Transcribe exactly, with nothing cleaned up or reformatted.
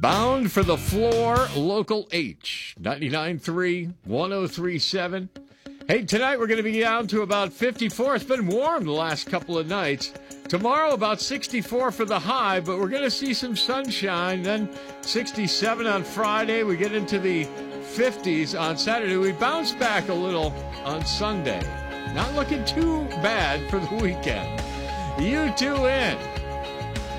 Bound for the floor, Local H, ninety-nine point three, one oh three point seven. Hey, tonight we're going to be down to about fifty-four. It's been warm the last couple of nights. Tomorrow about sixty-four for the high, but we're going to see some sunshine. Then sixty-seven on Friday. We get into the fifties on Saturday. We bounce back a little on Sunday. Not looking too bad for the weekend. You tune in